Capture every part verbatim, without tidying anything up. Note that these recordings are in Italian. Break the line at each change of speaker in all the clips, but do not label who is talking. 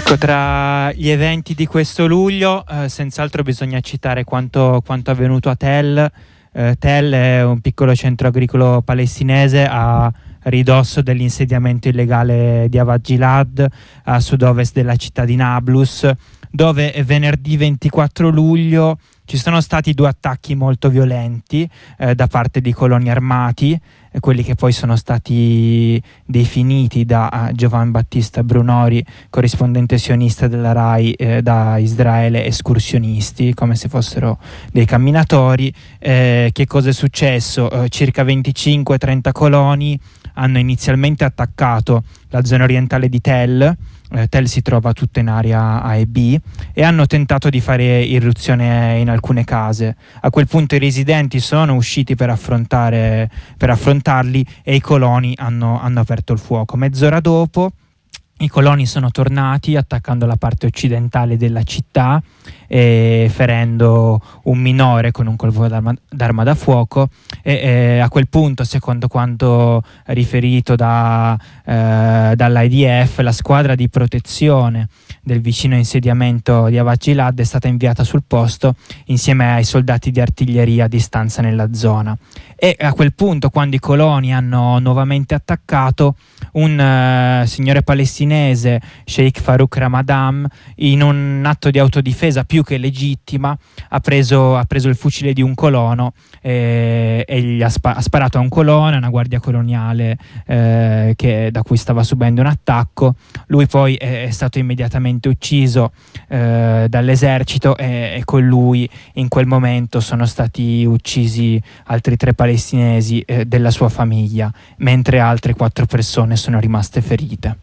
Ecco, tra gli eventi di questo luglio, eh, senz'altro bisogna citare quanto, quanto avvenuto a Tel. Eh, Tel è un piccolo centro agricolo palestinese a ridosso dell'insediamento illegale di Avat Gilad, a sud-ovest della città di Nablus, dove venerdì ventiquattro luglio ci sono stati due attacchi molto violenti eh, da parte di coloni armati, eh, quelli che poi sono stati definiti da uh, Giovan Battista Brunori, corrispondente sionista della RAI, eh, da Israele escursionisti, come se fossero dei camminatori. Eh, che cosa è successo? Eh, circa venticinque trenta coloni hanno inizialmente attaccato la zona orientale di Tel. Eh, Tel si trova tutta in area A e B, e hanno tentato di fare irruzione in alcune case. A quel punto i residenti sono usciti per affrontare per affrontarli e i coloni hanno, hanno aperto il fuoco. Mezz'ora dopo i coloni sono tornati attaccando la parte occidentale della città e ferendo un minore con un colpo d'arma, d'arma da fuoco, e, e a quel punto, secondo quanto riferito da, eh, dall'I D F, la squadra di protezione del vicino insediamento di Avat Gilad è stata inviata sul posto insieme ai soldati di artiglieria a distanza nella zona. E a quel punto, quando i coloni hanno nuovamente attaccato, un uh, signore palestinese, Sheikh Farouk Ramadan, in un atto di autodifesa più che legittima, ha preso, ha preso il fucile di un colono e, e gli ha, spa- ha sparato a un colono, una guardia coloniale eh, che, da cui stava subendo un attacco. Lui poi è, è stato immediatamente ucciso eh, dall'esercito, e, e con lui in quel momento sono stati uccisi altri tre palestinesi eh, della sua famiglia, mentre altre quattro persone sono rimaste ferite.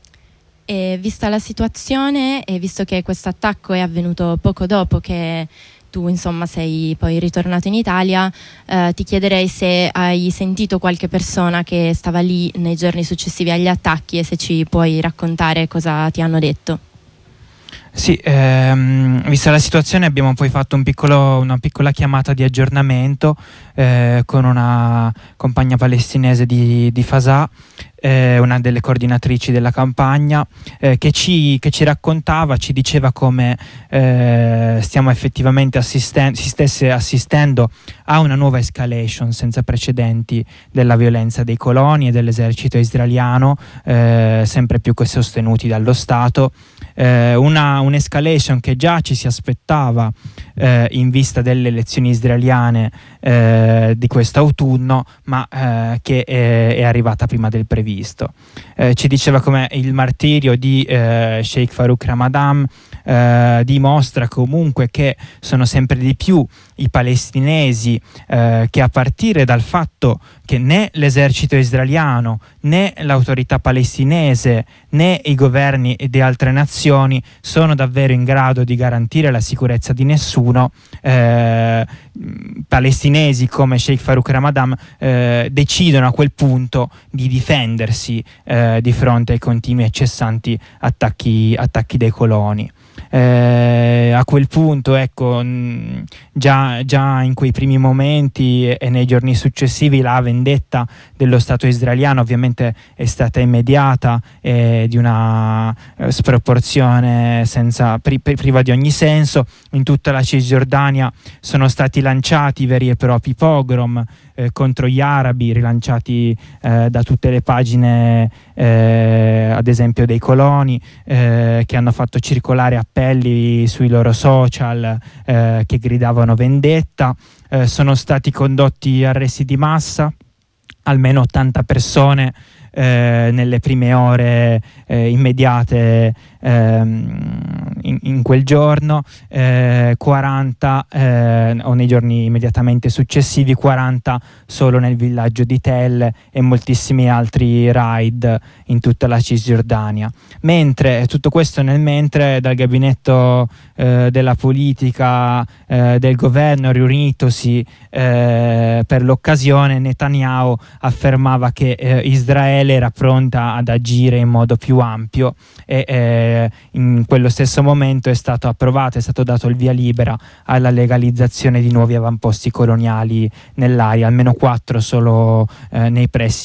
E vista la situazione, e visto che questo attacco è avvenuto poco dopo che tu insomma sei poi ritornato in Italia, eh, ti chiederei se hai sentito qualche persona che stava lì nei giorni successivi agli attacchi e se ci puoi raccontare cosa ti hanno detto.
Sì, ehm, vista la situazione abbiamo poi fatto un piccolo, una piccola chiamata di aggiornamento eh, con una compagna palestinese di, di Fasà, eh, una delle coordinatrici della campagna, eh, che, ci, che ci raccontava, ci diceva come eh, stiamo effettivamente assisten- si stesse assistendo a una nuova escalation senza precedenti della violenza dei coloni e dell'esercito israeliano, eh, sempre più che sostenuti dallo Stato. Eh, una un'escalation che già ci si aspettava eh, in vista delle elezioni israeliane eh, di quest'autunno, ma eh, che è, è arrivata prima del previsto. Eh, ci diceva come il martirio di eh, Sheikh Farouk Ramadan eh, dimostra comunque che sono sempre di più i palestinesi eh, che, a partire dal fatto che né l'esercito israeliano né l'autorità palestinese né i governi di altre nazioni sono davvero in grado di garantire la sicurezza di nessuno, eh, palestinesi come Sheikh Farouk Ramadan eh, decidono a quel punto di difendersi eh, di fronte ai continui e cessanti attacchi, attacchi dei coloni. Eh, a quel punto, ecco, mh, già, già in quei primi momenti e, e nei giorni successivi la vendetta dello Stato israeliano ovviamente è stata immediata e di una eh, sproporzione senza, pri, priva di ogni senso. In tutta la Cisgiordania sono stati lanciati veri e propri pogrom eh, contro gli arabi, rilanciati eh, da tutte le pagine eh, ad esempio dei coloni, eh, che hanno fatto circolare appelli sui loro social eh, che gridavano vendetta. Eh, sono stati condotti arresti di massa, almeno ottanta persone eh, nelle prime ore eh, immediate ehm, in, in quel giorno, eh, quaranta eh, o nei giorni immediatamente successivi, quaranta solo nel villaggio di Tel e moltissimi altri raid in tutta la Cisgiordania. Mentre tutto questo nel mentre dal gabinetto eh, della politica eh, del governo riunitosi eh, per l'occasione, Netanyahu affermava che eh, Israele era pronta ad agire in modo più ampio e eh, in quello stesso momento è stato approvato, è stato dato il via libera alla legalizzazione di nuovi avamposti coloniali nell'area, almeno quattro solo eh, nei pressi